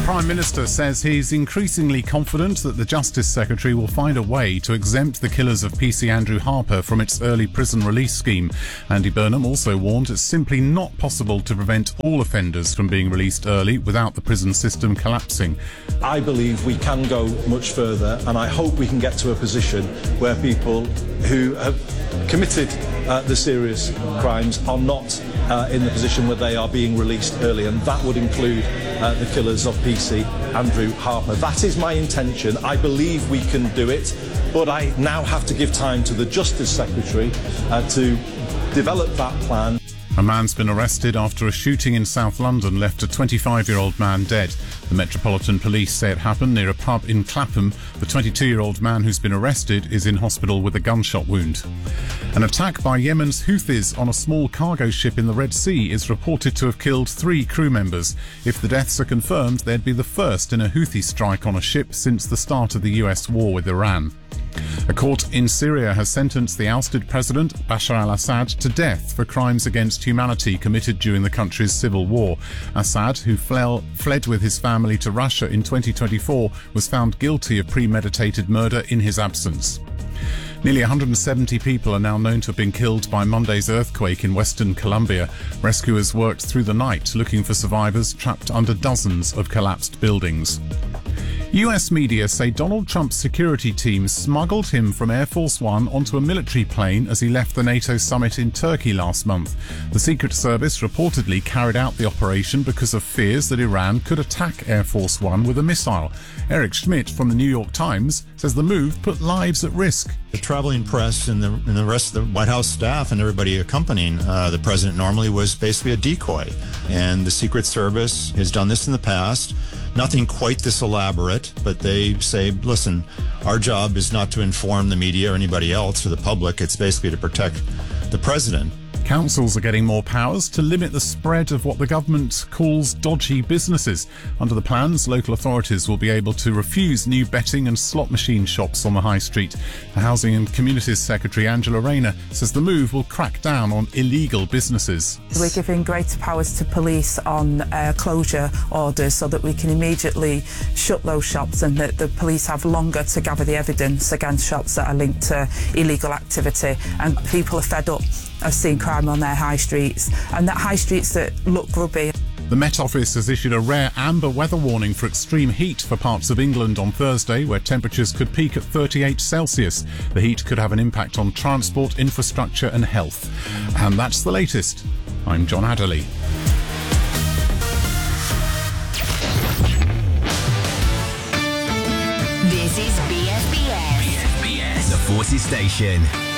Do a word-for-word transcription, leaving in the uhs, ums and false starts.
Prime Minister says he's increasingly confident that the Justice Secretary will find a way to exempt the killers of P C Andrew Harper from its early prison release scheme. Andy Burnham also warned it's simply not possible to prevent all offenders from being released early without the prison system collapsing. I believe we can go much further, and I hope we can get to a position where people who have committed uh, the serious crimes are not uh, in the position where they are being released early, and that would include uh, the killers of P C Andrew Harper. That is my intention. I believe we can do it, but I now have to give time to the Justice Secretary uh, to develop that plan. A man's been arrested after a shooting in South London left a twenty-five-year-old man dead. The Metropolitan Police say it happened near a pub in Clapham. The twenty-two-year-old man who's been arrested is in hospital with a gunshot wound. An attack by Yemen's Houthis on a small cargo ship in the Red Sea is reported to have killed three crew members. If the deaths are confirmed, they'd be the first in a Houthi strike on a ship since the start of the U S war with Iran. A court in Syria has sentenced the ousted president, Bashar al-Assad, to death for crimes against humanity committed during the country's civil war. Assad, who fled, fled with his family to Russia in twenty twenty-four, was found guilty of premeditated murder in his absence. Nearly one hundred seventy people are now known to have been killed by Monday's earthquake in western Colombia. Rescuers worked through the night looking for survivors trapped under dozens of collapsed buildings. U S media say Donald Trump's security team smuggled him from Air Force One onto a military plane as he left the NATO summit in Turkey last month. The Secret Service reportedly carried out the operation because of fears that Iran could attack Air Force One with a missile. Eric Schmidt from the New York Times says the move put lives at risk. The traveling press and the, and the rest of the White House staff and everybody accompanying uh, the president normally was basically a decoy. And the Secret Service has done this in the past. Nothing quite this elaborate, but they say, listen, our job is not to inform the media or anybody else or the public. It's basically to protect the president. Councils are getting more powers to limit the spread of what the government calls dodgy businesses. Under the plans, local authorities will be able to refuse new betting and slot machine shops on the high street. The Housing and Communities Secretary Angela Rayner says the move will crack down on illegal businesses. We're giving greater powers to police on uh, closure orders so that we can immediately shut those shops, and that the police have longer to gather the evidence against shops that are linked to illegal activity. And people are fed up of seeing crime on their high streets, and that high streets that look grubby. The Met Office has issued a rare amber weather warning for extreme heat for parts of England on Thursday, where temperatures could peak at thirty-eight Celsius. The heat could have an impact on transport, infrastructure and health. And that's the latest. I'm John Adderley. This is B S B S. B S B S, the Forces Station.